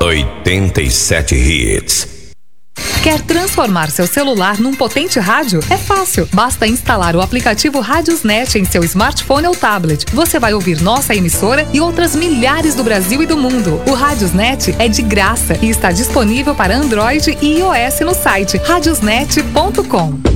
87 Hits. Quer transformar seu celular num potente rádio? É fácil. Basta instalar o aplicativo Radiosnet em seu smartphone ou tablet. Você vai ouvir nossa emissora e outras milhares do Brasil e do mundo. O Radiosnet é de graça e está disponível para Android e iOS no site radiosnet.com.